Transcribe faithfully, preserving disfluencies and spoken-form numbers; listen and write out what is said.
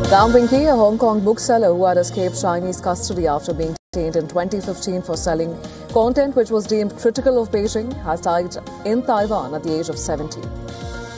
Dam Winky, a Hong Kong bookseller who had escaped Chinese custody after being detained in twenty fifteen for selling content which was deemed critical of Beijing, has died in Taiwan at the age of seventy.